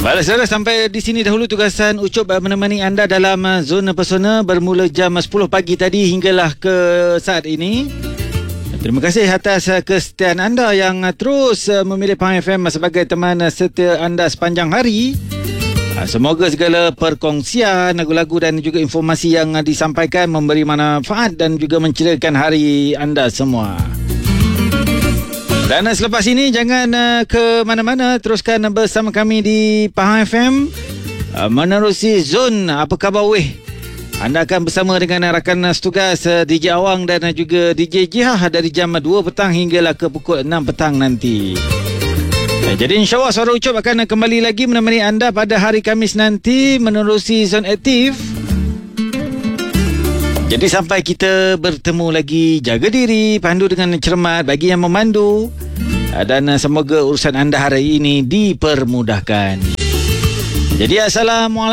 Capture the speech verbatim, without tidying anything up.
Baiklah saudara, sampai di sini dahulu tugasan Ucup menemani anda dalam Zona Pesona bermula jam sepuluh pagi tadi hinggalah ke saat ini. Terima kasih atas kesetiaan anda yang terus memilih Pahang F M sebagai teman setia anda sepanjang hari. Semoga segala perkongsian, lagu-lagu dan juga informasi yang disampaikan memberi manfaat dan juga menceriakan hari anda semua. Dan selepas ini jangan ke mana-mana, teruskan bersama kami di Pahang F M menerusi Zon Apa Khabar Weh. Anda akan bersama dengan rakan setugas D J Awang dan juga D J Jihah dari jam dua petang hinggalah ke pukul enam petang nanti. Jadi insyaAllah Suara Ucup akan kembali lagi menemani anda pada hari Khamis nanti menerusi Zon Aktif. Jadi sampai kita bertemu lagi, jaga diri, pandu dengan cermat bagi yang memandu, dan semoga urusan anda hari ini dipermudahkan. Jadi Assalamualaikum.